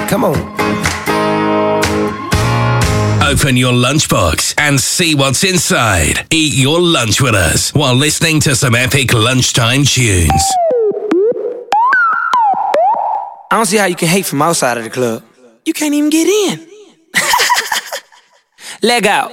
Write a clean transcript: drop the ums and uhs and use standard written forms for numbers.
Come on. Open your lunchbox and see what's inside. Eat your lunch with us while listening to some epic lunchtime tunes. I don't see how you can hate from outside of the club. You can't even get in. Leg out.